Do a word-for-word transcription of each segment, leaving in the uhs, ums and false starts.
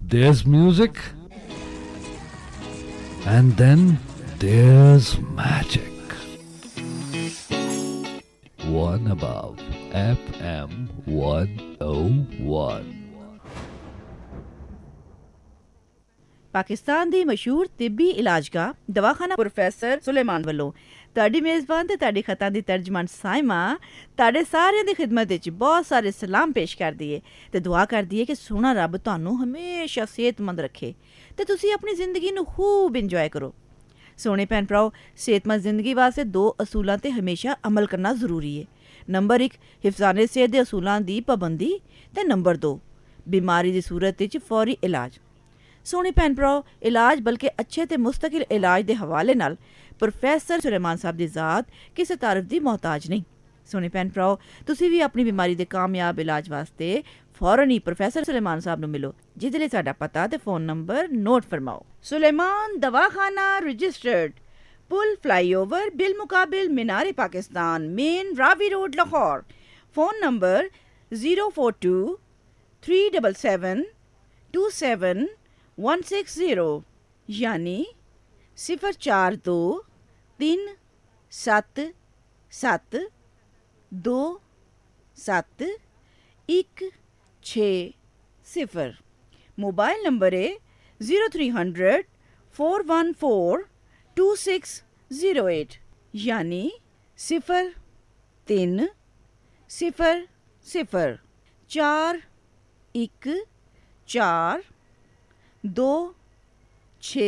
there's music, and then there's magic. One above F M one oh one. Pakistan ਦੀ ਮਸ਼ਹੂਰ ਤਿੱਬੀ ਇਲਾਜਗਾਹ ਦਵਾਖਾਨਾ professor Suleman ਵੱਲੋਂ ਤੁਹਾਡੀ ਮੇਜ਼ਬਾਨ ਤੇ ਤੁਹਾਡੀ ਖਤਾਂ ਦੀ ਤਰਜਮਾਨ ਸਾਇਮਾ ਤੁਹਾਡੇ ਸਾਰਿਆਂ ਦੀ ਖਿਦਮਤ ਵਿੱਚ ਬਹੁਤ ਸਾਰੇ ਸਲਾਮ ਪੇਸ਼ ਕਰਦੀ ਏ ਤੇ ਦੁਆ ਕਰਦੀ ਏ ਕਿ ਸੋਹਣਾ ਰੱਬ ਤੁਹਾਨੂੰ ਹਮੇਸ਼ਾ ਸਿਹਤਮੰਦ ਰੱਖੇ ਤੇ ਤੁਸੀਂ ਆਪਣੀ ਜ਼ਿੰਦਗੀ ਨੂੰ ਖੂਬ ਇੰਜੋਏ ਕਰੋ। ਸੋਹਣੇ ਭੈਣ ਭਰਾਓ, ਸਿਹਤਮੰਦ ਜ਼ਿੰਦਗੀ ਵਾਸਤੇ ਦੋ ਅਸੂਲਾਂ ਤੇ ਹਮੇਸ਼ਾ ਅਮਲ ਕਰਨਾ ਜ਼ਰੂਰੀ ਏ। ਨੰਬਰ ਇੱਕ, ਹਿਫਜ਼ਾਨੇ ਸਿਹਤ ਦੇ ਅਸੂਲਾਂ ਦੀ ਪਾਬੰਦੀ ਤੇ ਨੰਬਰ ਦੋ, ਬਿਮਾਰੀ ਦੀ ਸੂਰਤ ਵਿੱਚ ਫੌਰੀ ਇਲਾਜ। ਸੋਹਣੇ ਭੈਣ ਭਰਾਓ, ਇਲਾਜ ਬਲਕਿ ਅੱਛੇ ਤੇ ਮੁਸਤਕਿਲ ਇਲਾਜ ਦੇ ਹਵਾਲੇ ਨਾਲ ਪ੍ਰੋਫੈਸਰ ਸੁਲੇਮਾਨ ਸਾਹਿਬ ਦੀ ਜ਼ਾਤ ਕਿਸੇ ਤਾਰੀਫ ਦੀ ਮੁਹਤਾਜ ਨਹੀਂ। ਸੋਹਣੇ ਭੈਣ ਭਰਾਓ, ਤੁਸੀਂ ਵੀ ਆਪਣੀ ਬਿਮਾਰੀ ਦੇ ਕਾਮਯਾਬ ਇਲਾਜ ਵਾਸਤੇ ਫੌਰਨ ਹੀ ਪ੍ਰੋਫੈਸਰ ਸੁਲੇਮਾਨ ਸਾਹਿਬ ਨੂੰ ਮਿਲੋ, ਜਿਹਦੇ ਲਈ ਸਾਡਾ ਪਤਾ ਤੇ phone number note ਫਰਮਾਓ। Suleman ਦਵਾਖਾਨਾ registered, pool flyover bill ਮੁਕਾबिल Minar Pakistan, main Ravi road Lahore. Phone number zero four to three double seven to seven one six zero, यानी सिफर चार दो तीन सत्त सत्त दो सत्त एक छे सिफर। मोबाइल नंबर है zero three hundred four one four to six zero eight, यानी सिफर तीन सिफर सिफर चार एक चार दो छे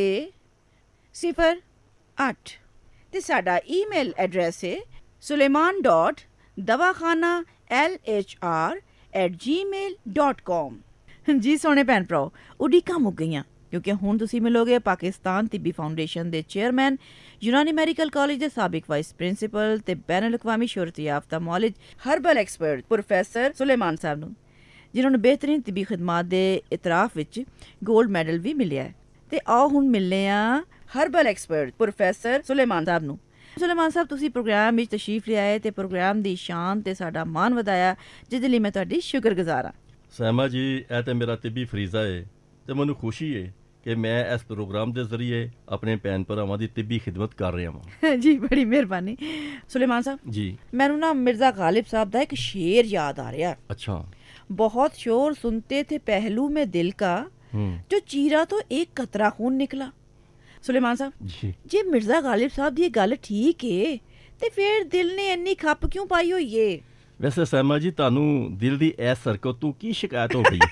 सिफर अठ। ਤੇ ਸਾਡਾ ਈਮੇਲ ਐਡਰੈਸ ਹੈ Suleman dot ਦਵਾਖਾਨਾ L H R at Gmail dot com. ਜੀ ਸੋਹਣੇ ਭੈਣ ਭਰਾਓ, ਉਡੀਕਾਂ ਮੁੱਕ ਗਈਆਂ ਕਿਉਂਕਿ ਹੁਣ ਤੁਸੀਂ ਮਿਲੋਗੇ ਪਾਕਿਸਤਾਨ ਤਿੱਬੀ ਫਾਊਂਡੇਸ਼ਨ ਦੇ ਚੇਅਰਮੈਨ, ਯੂਨਾਨੀ ਮੈਡੀਕਲ ਕਾਲਜ ਦੇ ਸਾਬਿਕ ਵਾਈਸ ਪ੍ਰਿੰਸੀਪਲ ਤੇ ban ਅਲ-ਅਕਵਾਮੀ ਸ਼ੋਹਰਤ ਯਾਫਤਾ ਮੌਲਜ herbal expert professor Suleman ਸਾਹਿਬ ਨੂੰ, ਜਿਨ੍ਹਾਂ ਨੂੰ ਬਿਹਤਰੀਨ ਤਿੱਬੀ ਖਿਦਮਾਤ ਦੇ ਇਤਰਾਫ ਵਿੱਚ ਗੋਲਡ ਮੈਡਲ ਵੀ ਮਿਲਿਆ ਹੈ। ਤੇ ਆਓ ਹੁਣ ਮਿਲਨੇ ਆ ਹਰਬਲ ਐਕਸਪਰਟ ਪ੍ਰੋਫੈਸਰ ਸੁਲੇਮਾਨ ਸਾਹਿਬ ਨੂੰ। ਸੁਲੇਮਾਨ ਸਾਹਿਬ, ਤੁਸੀਂ ਪ੍ਰੋਗਰਾਮ ਵਿੱਚ ਤਸ਼ਰੀਫ ਲਿਆਏ ਤੇ ਪ੍ਰੋਗਰਾਮ ਦੀ ਸ਼ਾਨ ਤੇ ਸਾਡਾ ਮਾਣ ਵਧਾਇਆ, ਜਿਹਦੇ ਲਈ ਮੈਂ ਤੁਹਾਡੀ ਸ਼ੁਕਰਗੁਜ਼ਾਰ ਹਾਂ। ਸਹਿਮਾ ਜੀ, ਇਹ ਤੇ ਮੇਰਾ ਤਿੱਬੀ ਫਰੀਜ਼ਾ ਹੈ ਤੇ ਮੈਨੂੰ ਖੁਸ਼ੀ ਹੈ ਕਿ ਮੈਂ ਇਸ ਪ੍ਰੋਗਰਾਮ ਦੇ ਜ਼ਰੀਏ ਆਪਣੇ ਭੈਣ ਭਰਾਵਾਂ ਦੀ ਤਿੱਬੀ ਖਿਦਮਤ ਕਰ ਰਿਹਾ ਹਾਂ। ਜੀ ਬੜੀ ਮਿਹਰਬਾਨੀ। ਸੁਲੇਮਾਨ ਸਾਹਿਬ ਜੀ, ਮੈਨੂੰ ਨਾ ਮਿਰਜ਼ਾ ਗਾਲਿਬ ਸਾਹਿਬ ਦਾ ਇੱਕ ਸ਼ੇਰ ਯਾਦ ਆ ਰਿਹਾ। अच्छा। बहुत शोर सुनते थे पहलू में दिल का, जो चीरा तो एक कतरा खून निकला। सुलेमान साहब जी, जे मिर्जा गालिब साहब दी गल ठीक है ते फिर दिल ने इन्नी खप क्यों पाई हुई है? ਵੈਸੇ ਸਹਿਮਾ ਜੀ, ਤੁਹਾਨੂੰ ਦਿਲ ਦੀ ਇਸ ਹਰਕਤ ਤੋਂ ਕੀ ਸ਼ਿਕਾਇਤ ਹੋ ਗਈ?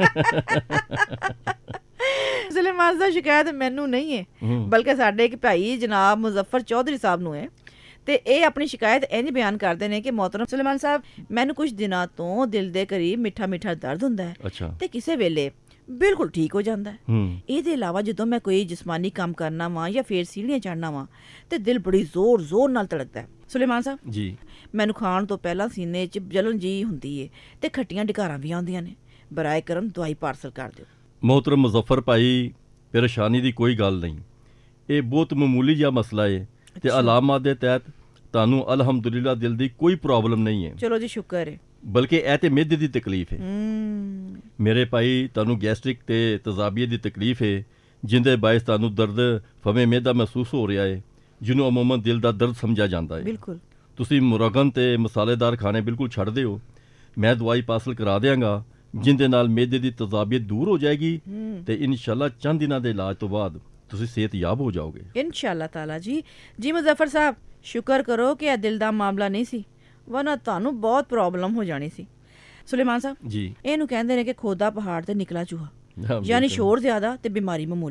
ਸੁਲੇਮਾਨ ਸਾਹਿਬ, ਸ਼ਿਕਾਇਤ ਮੈਨੂੰ ਨਹੀਂ ਹੈ, ਬਲਕਿ ਸਾਡੇ ਇੱਕ ਭਾਈ ਜਨਾਬ ਮੁਜ਼ੱਫਰ ਚੌਧਰੀ ਸਾਹਿਬ ਨੂੰ ਹੈ। ਤੇ ਇਹ ਆਪਣੀ ਸ਼ਿਕਾਇਤ ਇੰਝ ਬਿਆਨ ਕਰਦੇ ਨੇ ਕਿ ਮੋਹਤਰਮ ਸੁਲੇਮਾਨ ਸਾਹਿਬ, ਮੈਨੂੰ ਕੁਝ ਦਿਨਾਂ ਤੋਂ ਦਿਲ ਦੇ ਕਰੀਬ ਮਿੱਠਾ ਮਿੱਠਾ ਦਰਦ ਹੁੰਦਾ ਹੈ ਅੱਛਾ, ਤੇ ਕਿਸੇ ਵੇਲੇ ਬਿਲਕੁਲ ਠੀਕ ਹੋ ਜਾਂਦਾ ਹੈ। ਹੂੰ, ਇਹਦੇ ਇਲਾਵਾ ਜਦੋਂ ਮੈਂ ਕੋਈ ਜਿਸਮਾਨੀ ਕੰਮ ਕਰਨਾ ਵਾਂ ਜਾਂ ਫੇਰ ਸੀੜੀਆਂ ਚੜ੍ਹਨਾ ਵਾਂ ਤੇ ਦਿਲ ਬੜੀ ਜ਼ੋਰ ਜ਼ੋਰ ਨਾਲ ਧੜਕਦਾ ਹੈ। ਸੁਲੇਮਾਨ ਸਾਹਿਬ ਜੀ, ਮੈਨੂੰ ਖਾਣ ਤੋਂ ਪਹਿਲਾਂ ਸੀਨੇ 'ਚ ਜਲਨ ਜੀ ਹੁੰਦੀ ਏ ਤੇ ਖੱਟੀਆਂ ਡਕਾਰਾਂ ਵੀ ਆਉਂਦੀਆਂ ਨੇ। ਬਰਾਏ ਕਰਮ ਦਵਾਈ ਪਾਰਸਲ ਕਰ ਦਿਓ। ਮੋਹਤਰਮ ਮੁਜ਼ੱਫਰ ਭਾਈ, ਪਰੇਸ਼ਾਨੀ ਦੀ ਕੋਈ ਗੱਲ ਨਹੀਂ, ਇਹ ਬਹੁਤ ਮਾਮੂਲੀ ਜਿਹਾ ਮਸਲਾ ਹੈ ਤੇ ਅਲਾਮਾਤ ਦੇ ਤਹਿਤ ਤੁਹਾਨੂੰ ਅਲਹਮਦੁਲਿਲਾ ਦਿਲ ਦੀ ਕੋਈ ਪ੍ਰੋਬਲਮ ਨਹੀਂ ਹੈ। ਚਲੋ ਜੀ, ਸ਼ੁਕਰ ਹੈ। ਬਲਕਿ ਇਹ ਤੇ ਮਿਹਦੇ ਦੀ ਤਕਲੀਫ ਹੈ ਮੇਰੇ ਭਾਈ, ਤੁਹਾਨੂੰ ਗੈਸਟ੍ਰਿਕ ਤੇ ਤਜ਼ਾਬੀਅਤ ਦੀ ਤਕਲੀਫ ਹੈ, ਜਿੰਦੇ ਬਾਇਸ ਤੁਹਾਨੂੰ ਦਰਦ ਫਮੇ ਮਿਹਦਾ ਮਹਿਸੂਸ ਹੋ ਰਿਹਾ ਹੈ, ਜਿਹਨੂੰ ਅਮੂਮਨ ਦਿਲ ਦਾ ਦਰਦ ਸਮਝਿਆ ਜਾਂਦਾ ਹੈ। ਬਿਲਕੁਲ। ਤੁਸੀਂ ਮੁਰਗਨ ਤੇ ਮਸਾਲੇਦਾਰ ਖਾਣੇ ਬਿਲਕੁਲ ਛੱਡ ਦਿਓ, ਮੈਂ ਦਵਾਈ ਪਾਰਸਲ ਕਰਾ ਦਿਆਂਗਾ, ਜਿੰਦੇ ਨਾਲ ਮਿਹਦੇ ਦੀ ਤਜ਼ਾਬੀਅਤ ਦੂਰ ਹੋ ਜਾਏਗੀ ਤੇ ਇਨਸ਼ਾਅੱਲਾ ਚੰਦ ਦਿਨਾਂ ਦੇ ਇਲਾਜ ਤੋਂ ਬਾਅਦ ਤੁਸੀਂ ਸਿਹਤਯਾਬ ਹੋ ਜਾਓਗੇ ਇਨਸ਼ਾਅੱਲਾ ਤਾਲਾ। ਜੀ ਜੀ ਮੁਜ਼ੱਫਰ ਸਾਹਿਬ, ਸ਼ੁਕਰ ਕਰੋ ਕਿ ਇਹ ਦਿਲ ਦਾ ਮਾਮਲਾ ਨਹੀਂ ਸੀ, ਵਰਨਾ ਤੁਹਾਨੂੰ ਬਹੁਤ ਪ੍ਰੋਬਲਮ ਹੋ ਜਾਣੀ ਸੀ। ਸੁਲੇਮਾਨ ਸਾਹਿਬ ਜੀ, ਇਹਨੂੰ ਕਹਿੰਦੇ ਨੇ ਕਿ ਖੋਦਾ ਪਹਾੜ ਤੇ ਨਿਕਲਾ ਚੂਹਾ, ਹਾਂ, ਯਾਨੀ ਬਿਲਕੁਲ। ਸ਼ੋਰ ਜ਼ਿਆਦਾ ਤੇ ਬਿਮਾਰੀ ਮਾਮੂਲੀ।